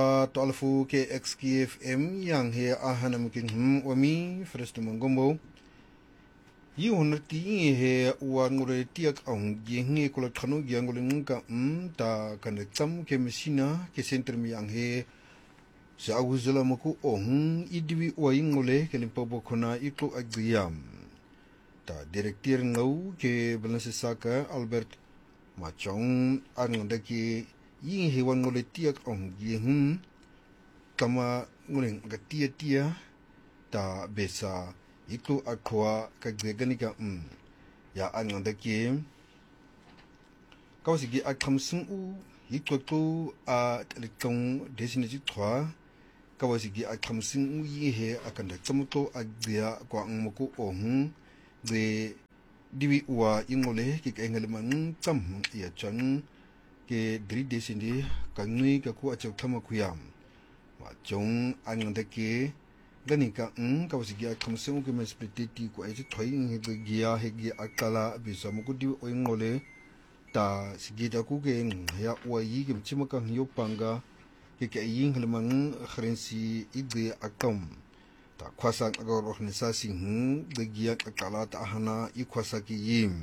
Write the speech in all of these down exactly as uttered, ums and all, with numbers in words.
twaalf K X K F M yang he ahana mkin hum wami fresto mangombo yi honati he wa ngure tiak ang yengi kola khanu gyangole ngka um ta kanetsam ke mesina ke center mi yang he sa aguzela mku ohun idwi wa ingole ke limpopo khona iklo agziam ta directeur ngau ke balance saka Albert Machong ang ndaki yin he wan ngole tiak ong yin kama nguleng gatia tia ta besa iklo akwa kagdeganika um ya ang ndaki kawsigi akhamsung u iklo to a telektong desini trois kawsigi akhamsung u yi he akanda tsamto agdia kwa ngmoko ohun de diwi wa ingole ki kengelman tsam ya chang ke dri desindi kangni ka ku achok thama khuyam wa chong angande ke ganika um kawsigi akhamsung ke mesplititi ku ai thoi he gia he gi akala bisam ku diwi ingole ta sigida ku ke ya wa yi ke chimaka yo panga ke ke yin helman khrensi ide akam ta khwasa agor organisasi hu de gia akala ta hana i khwasa ki yim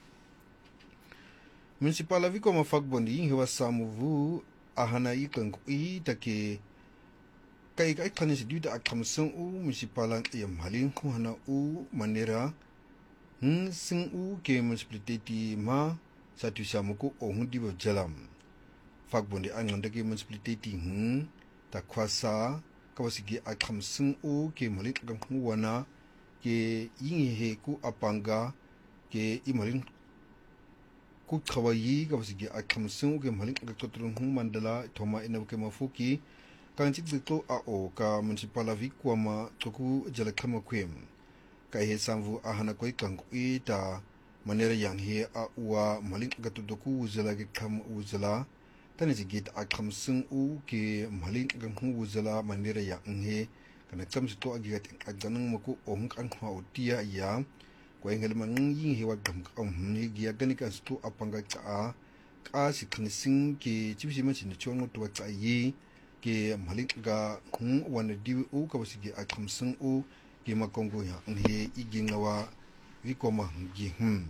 municipal avi como fakbondi hewa samuvu ahana i kanku i take kai kai khanis duda akhamsung u municipal yam halin khu hana u manera hm sing u ke municipality ma satu samuku ohun dibo jalam fakbondi anganda ke municipality hm ta khwasa kawasigi akhamsung u ke malik gang wana ke yin he ku apanga ke imalin ku khawayi kawasigi akhamsung ke malik gatrung mandala thoma ina ke mafuki kanchit dito a o ka municipal avi kwama toku jalakhama kwem kai he samvu ahana koi kangui ta manera yang he a wa malik gatudoku uzala ke kham uzala tani jigit akhamsung u ke malik gang uzala manera yang he kana chamsito agigat aganang mako ong kan khwa utia ya ko engel man yin he wa gam om ni gi aganika sto apanga ka ka siknising ke chibisi man sin chong to wa yi ke malik ga khung wan di u ka wasigi akhamsung u ke makongo ya he igingawa vikoma gi hm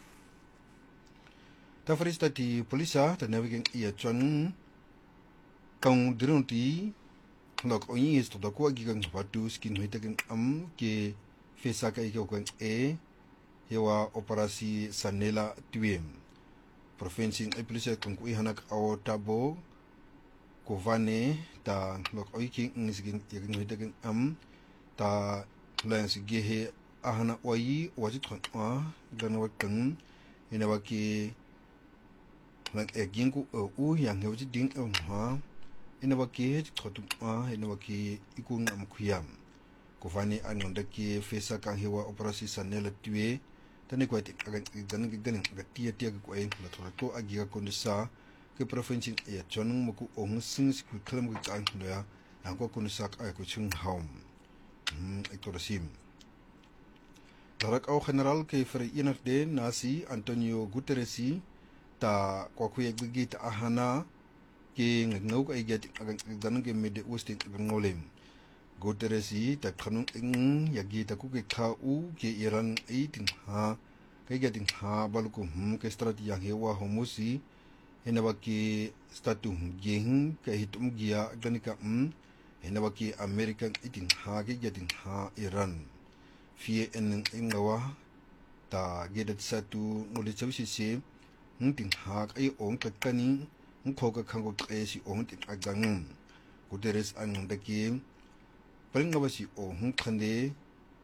ta farista ti polisa ta naviging ia chon kang dronti lok onyi is to da ko gi gang batu skin hoita gang am ke fesa ka iko kan e hewa operasi sanela twem provinsi ai polisa kang ku hanak aw tabo ko vane ta lok oiki ngisgin yagin hoita gang am ta lens ge he ahana oyi wajit khon a ganwa kan ina waki lang egingu u yang hewji ding on ha ina waki khotu a ina waki ikung am khuyam ko vani anonda ki fesa kan hewa operasi sanela tue tani ko ti agan gan gan ga tia tia ko en la thora to agiga kondisa ke provinsi e chonung muku ong sing sku klam ga kan ya ang ko kondisa ka ko chung haum hm itorasim darak au general ke Verenigde Nasi Antonio Guterres ta kwa kuye gigi ta ahana ke ngau ka igat agan ke mede usti ngolem Guterres ta khanung ing yagi ta ku ke kha u ke Iran eighteen ha ke gating ha balku hum ke strat yang hewa homusi henawaki statu geng ke hitum gia ganika um henawaki American eighteen ha ke gating ha Iran fie en ingawa ta gedat satu ngole chawisi se nting hak ai ong kakani ngkhoka khango tresi ong tin agang Guterres ang daki palingawasi ong khande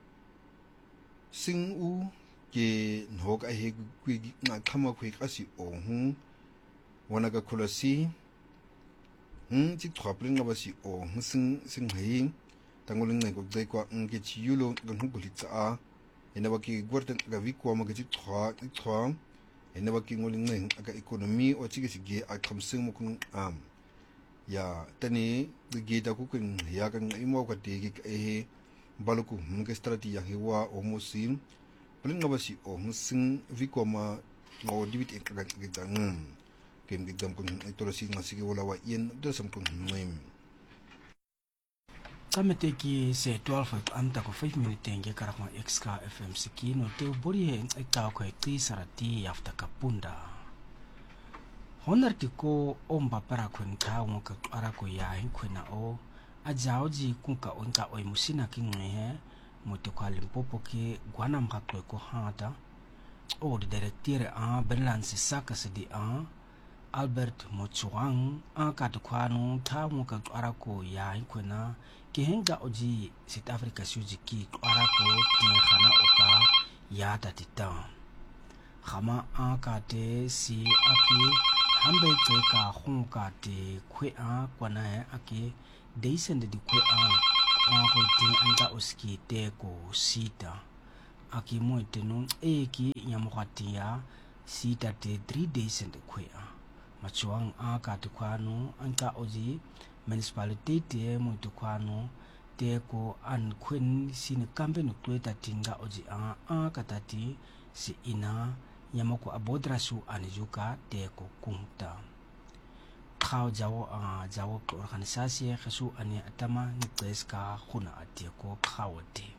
sing u ke nhok a he kwi na khama khwi kasi ong wanaga khulasi hm chi thwa palingawasi ong sing sing hai tangoling ngai ko dai kwa nge chi yulo gang huguli cha ina waki gwartan ga wikwa ma gi thwa thwa ina waki ngoling ngai aga economy o chi gi ge a khamsing mo kun am ya tani gi da ku kun ya kan ngai mo ka te gi e baluku mge strati ya hewa o musim palingawasi ong sing wikwa ma ngo dibit e ga gi dang kem gi dam kun itorosi ngasi gi wala wa yen do sam kun ngai Tameteki se twelve amta ko five minute nge karakma X K F M siki no te bori he ita ko ti sarati afta kapunda. Honar ti ko omba para ko nka wonka ara ko ya hin ko na o ajaoji kunka onka oi musina ki nghe mo te kwa Limpopo ki gwana mkakwe ko hata o de directeur a Benlansi saka se di a Albert Mochuang a ka te kwa no ta wonka ara ko ya hin ko na ki henga oji South Africa suji ki ara ko ti khana oka ya ta tita khama a ka te si aki hambe te ka khun ka te khwe a kwana he aki deisen de kwe a a ko ti anga oski te ko sita aki mo te no e ki nyamokati ya sita te three days de kwe a machuang a ka te kwano anga oji municipality te mo te kwano te ko an kwen sin kambe no kweta tinga oji a a katati si ina yamoko abodrasu anijuka te ko kunta khao jawo a jawo organisasi khasu ani atama ni tseska khuna atie ko khawte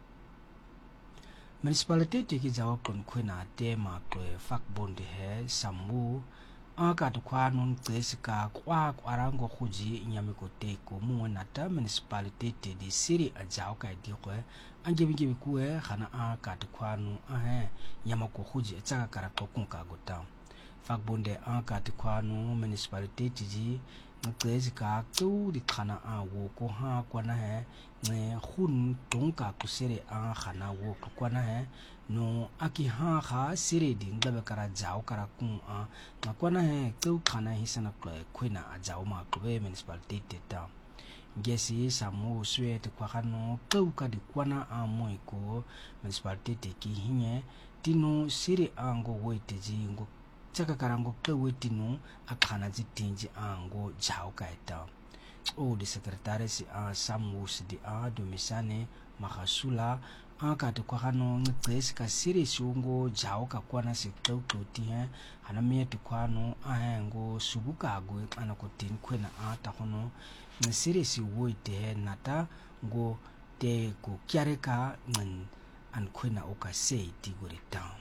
municipality te ki jawo kon khuna te ma ko fak bonde he samu aka to kwano tseska kwa kwarango khuji nyamiko te ko mu na ta municipality te di siri a jawo ka di ko anje binge bikuwe khana aka to kwano a he yamako khuji tsaka kara ko kunka gota fak bonde aka to kwano municipality ji tseska tu di khana a wo ko ha kwana he ne khun tongka kusere a khana wo ko kwana he no aki ha kha sire din da kara jaw kara kun a makwana he tu khana hisana khwina a jaw ma ko be municipality ta ngesi samu swe te kwa khano tu ka di kwana a moi ko municipality te ki hinye tino sire ango wete ji ngo tsaka kara ngo ke wetino akhana ji tinji ango jaw ka ta o di secretary si a samu si di a domisane makasula aka te kwa khano ngtse ka siri shungo jaw ka kwana se tauto ti he hana me te kwano a he ngo subuka go ana ko tin kwena a ta hono ne siri si woite nata ngo te ko kyare ka ngan an kwena o ka sei ti gore ta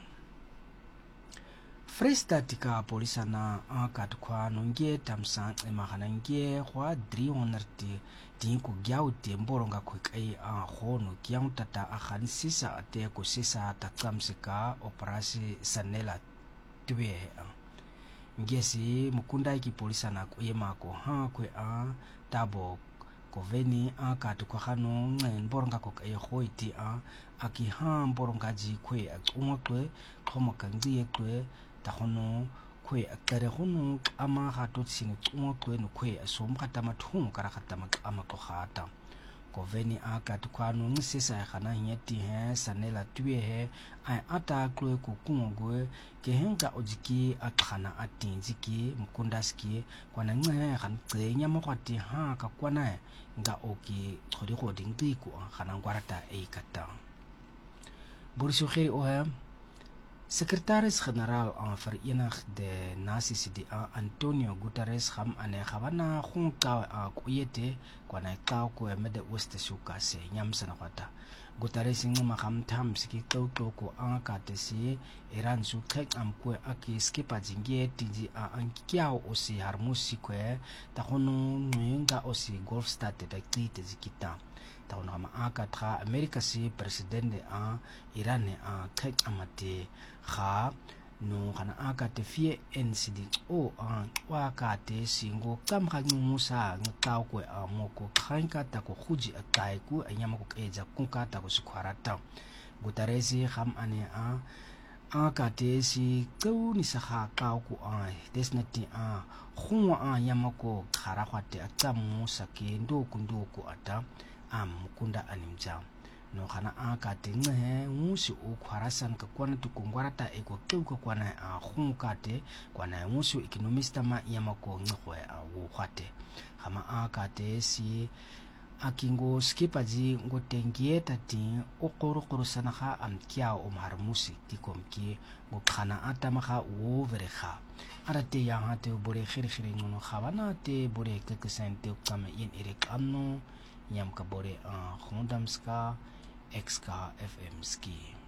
Freestyle ka polisa na aka te kwano nge tamsan e mahana nge kwa three hundred ti ko gyao te mboronga ko kai a khono kyang tata a khan sisa ate ko sisa ta tsamsika operasi sanela twe ngesi mukunda ki polisa na ko yema ko ha ko a tabo ko veni a ka to ko khano ngen mboronga ko kai khoiti a aki ha mboronga ji kwe a tsungwa kwe khomo kangi kwe ta hono kwe akare hono ama ha to sing tsungwa kwe no kwe asom ka tama thung kara khatama ama ko khata ko veni aka to kwano ngisesa khana nyati he sanela tue he ai ata kwe ko kungwe ke henga ojiki akhana atinjiki mkundaski kwana ngwe khan tsenya mo kwati ha ka kwana nga oki khodi khodi ngi ko khana ngwarata e kata Borisho khe o he Secretaris-Generaal aan Verenigde Nasies die Antonio Guterres ham ane khabana khung ka kuyete kwana ka ko Midde-Oosten suka se nyamsana kwata Guterres ngma kham tham siki to ko aka te si Iran su khek am ko aki skipa jinge tiji a ankiao osi harmusi ko ta hono ngenga osi Gulf state ta kite zikita tauna ma aka tra America si presidente a Iran a khek amate kha no kana aka te fie incident o a wa ka te singo kam kha musa ngtao ko a moko khanka ta ko khuji akai ku anyama ko eja kunka ta ko sikwarata Guterres kham ane a aka te si ku ni sa kha ka ku a desnati a khunwa a yamako khara khwate a tsamu sake ndo kundu ku ata am kunda animja no khana aka te nge musi o khwarasan ka kwana tu kongwarata e ko ke ko kwana a khunka te kwana musi economist ma yamako ngwe a wo khwate khama aka te si akingo skipaji ngo tengieta ti o koro koro sana kha am kya o mar musi ti komki ngo khana atama kha wo vere kha arate ya ha te bore khiri khiri ngono khabana te bore ke ke sente kama yin ere kamno nyam kabore a khondam ska exka fm ski